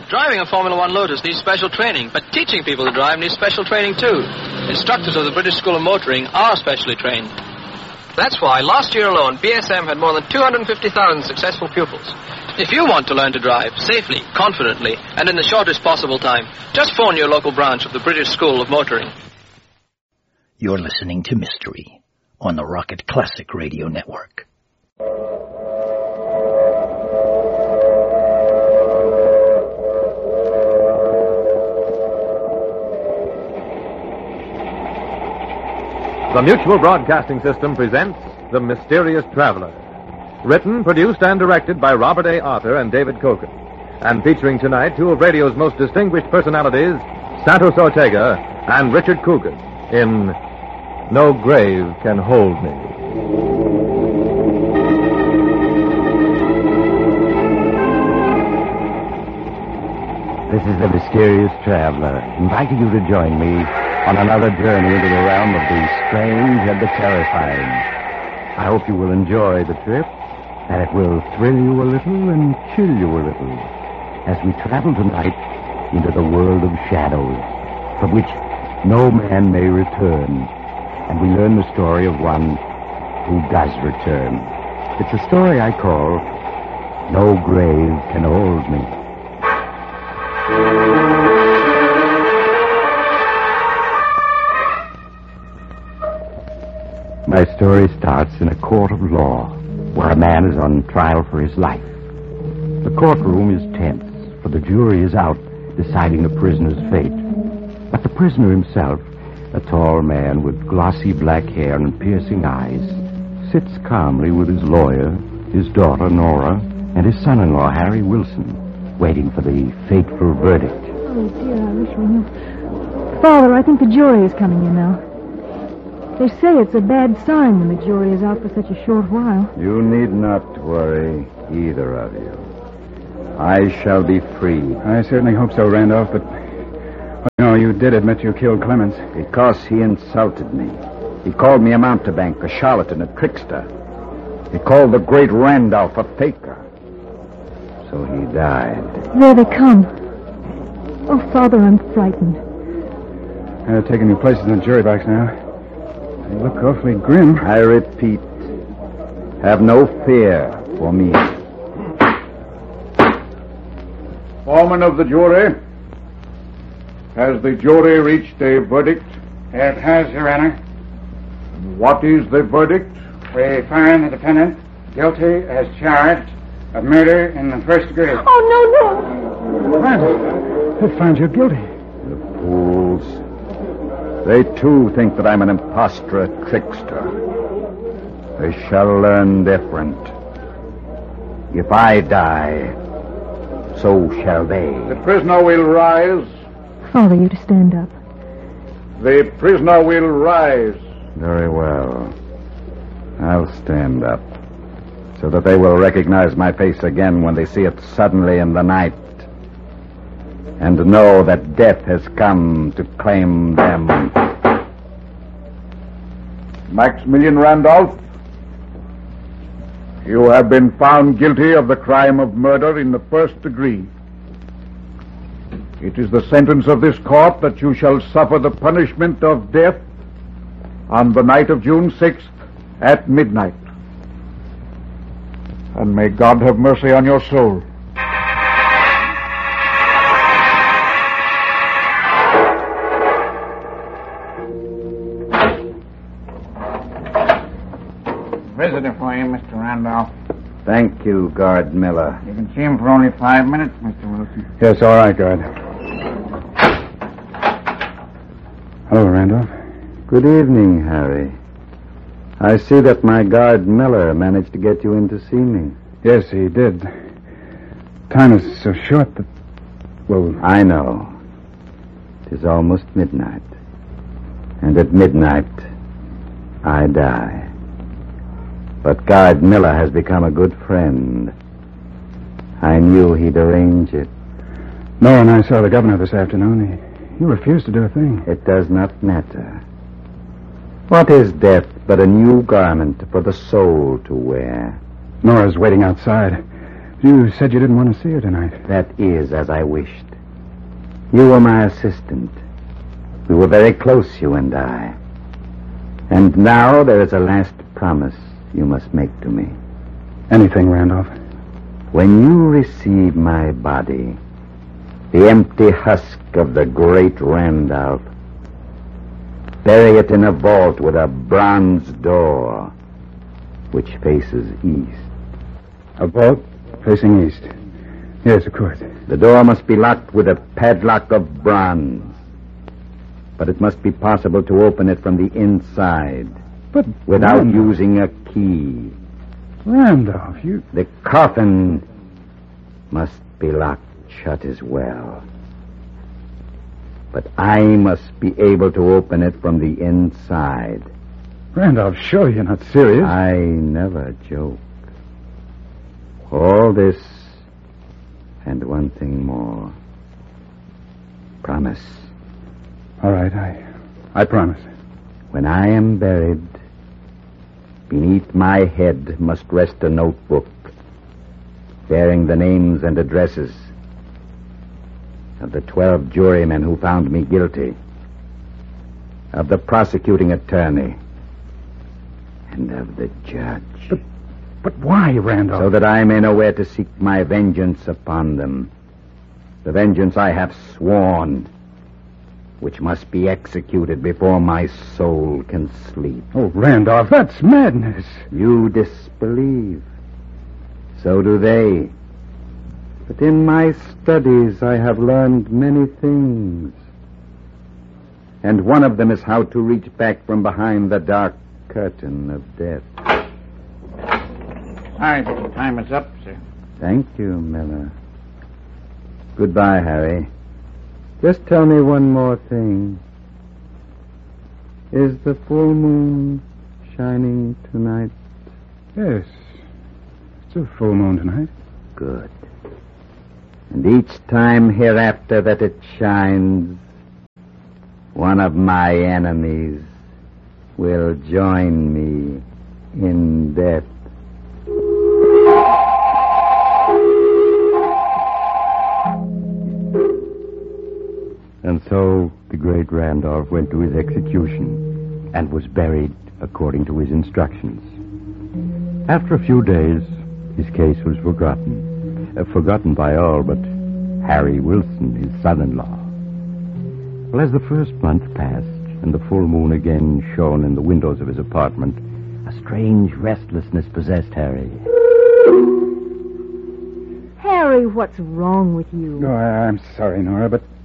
Driving a Formula One Lotus needs special training, but teaching people to drive needs special training too. Instructors of the British School of Motoring are specially trained. That's why last year alone, BSM had more than 250,000 successful pupils. If you want to learn to drive safely, confidently, and in the shortest possible time, just phone your local branch of the British School of Motoring. You're listening to Mystery on the Rocket Classic Radio Network. The Mutual Broadcasting System presents The Mysterious Traveler. Written, produced, and directed by Robert A. Arthur and David Coken. And featuring tonight two of radio's most distinguished personalities, Santos Ortega and Richard Coogan, in No Grave Can Hold Me. This is The Mysterious Traveler, inviting you to join me on another journey into the realm of the strange and the terrifying. I hope you will enjoy the trip, and it will thrill you a little and chill you a little as we travel tonight into the world of shadows, from which no man may return, and we learn the story of one who does return. It's a story I call No Grave Can Hold Me. My story starts in a court of law, where a man is on trial for his life. The courtroom is tense, for the jury is out deciding the prisoner's fate. But the prisoner himself, a tall man with glossy black hair and piercing eyes, sits calmly with his lawyer, his daughter Nora, and his son-in-law Harry Wilson, waiting for the fateful verdict. Oh, dear, I wish we knew. Father, I think the jury is coming in now. They say it's a bad sign when the jury is out for such a short while. You need not worry, either of you. I shall be free. I certainly hope so, Randolph, but... No, you did admit you killed Clemens. Because he insulted me. He called me a mountebank, a charlatan, a trickster. He called the great Randolph a faker. So he died. There they come. Oh, Father, I'm frightened. They're taking your places in the jury box now. They look awfully grim. I repeat, have no fear for me. Foreman of the jury, has the jury reached a verdict? It has, Your Honor. What is the verdict? We find the defendant guilty as charged of murder in the first degree. Oh, no, no. Randolph, they found you guilty. The fools. They, too, think that I'm an impostor, a trickster. They shall learn different. If I die, so shall they. The prisoner will rise. Father, you to stand up. The prisoner will rise. Very well. I'll stand up, so that they will recognize my face again when they see it suddenly in the night, and know that death has come to claim them. Maximilian Randolph, you have been found guilty of the crime of murder in the first degree. It is the sentence of this court that you shall suffer the punishment of death on the night of June 6th at midnight. And may God have mercy on your soul. Visitor for you, Mr. Randolph. Thank you, Guard Miller. You can see him for only 5 minutes, Mr. Wilson. Yes, all right, Guard. Hello, Randolph. Good evening, Harry. I see that my guard Miller managed to get you in to see me. Yes, he did. Time is so short that... Well, I know. It is almost midnight. And at midnight, I die. But Guard Miller has become a good friend. I knew he'd arrange it. Nora and I saw the governor this afternoon. He refused to do a thing. It does not matter. What is death but a new garment for the soul to wear? Nora's waiting outside. You said you didn't want to see her tonight. That is as I wished. You were my assistant. We were very close, you and I. And now there is a last promise you must make to me. Anything, Randolph. When you receive my body, the empty husk of the great Randolph, bury it in a vault with a bronze door which faces east. A vault facing east. Yes, of course. The door must be locked with a padlock of bronze. But it must be possible to open it from the inside. But without Randolph. using a key. Randolph, you... The coffin must be locked shut as well. But I must be able to open it from the inside. Randolph, sure you're not serious. I never joke. All this and one thing more. Promise. All right, I promise. When I am buried, beneath my head must rest a notebook bearing the names and addresses of the 12 jurymen who found me guilty, of the prosecuting attorney, and of the judge. But why, Randolph? So that I may know where to seek my vengeance upon them. The vengeance I have sworn, which must be executed before my soul can sleep. Oh, Randolph, that's madness. You disbelieve. So do they. But in my studies I have learned many things. And one of them is how to reach back from behind the dark curtain of death. I think time is up, sir. Thank you, Miller. Goodbye, Harry. Just tell me one more thing. Is the full moon shining tonight? Yes. It's a full moon tonight. Good. And each time hereafter that it shines, one of my enemies will join me in death. And so the great Randolph went to his execution and was buried according to his instructions. After a few days, his case was forgotten. Forgotten by all but Harry Wilson, his son-in-law. Well, as the first month passed and the full moon again shone in the windows of his apartment, a strange restlessness possessed Harry. Harry, what's wrong with you? Oh, I'm sorry, Nora, but